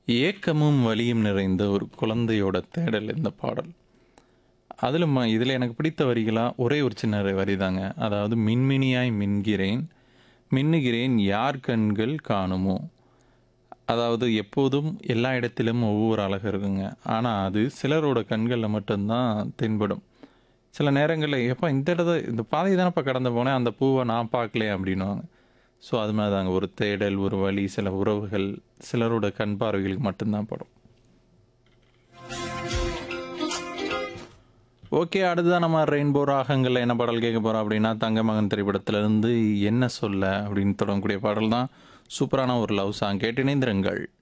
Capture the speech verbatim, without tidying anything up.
ஏக்கமும் வலியும் நிறைந்த ஒரு குழந்தையோட தேடல் இந்த பாடல். அதிலும் இதில் எனக்கு பிடித்த வரிகளா ஒரே ஒரு சின்ன வரி தாங்க. அதாவது மின்மினியாய் மின்கிறேன், மின்னுகிறேன் யார் கண்கள் காணுமோ. அதாவது எப்போதும் எல்லா இடத்திலும் ஒவ்வொரு அழகு இருக்குங்க. ஆனால் அது சிலரோட கண்களில் மட்டும்தான் தென்படும். சில நேரங்களில் எப்போ இந்த இடத்த இந்த பாதை தானப்பா கடந்து போனேன், அந்த பூவை நான் பார்க்கலையே அப்படின்னுவாங்க. ஸோ அது மாதிரி தாங்க ஒரு தேடல், ஒரு வழி, சில உறவுகள் சிலரோட கண் பார்வைகளுக்கு மட்டும்தான் படும். ஓகே, அடுத்ததான் நம்ம ரெயின்போ ராகங்களில் என்ன பாடல் கேட்க போகிறோம் அப்படின்னா, தங்கமகன் திரைப்படத்திலிருந்து என்ன சொல்ல அப்படின்னு தொடங்கக்கூடிய பாடல் தான். சூப்பரான ஒரு லவ் சாங் கேட்டு இணைந்திருங்கள்.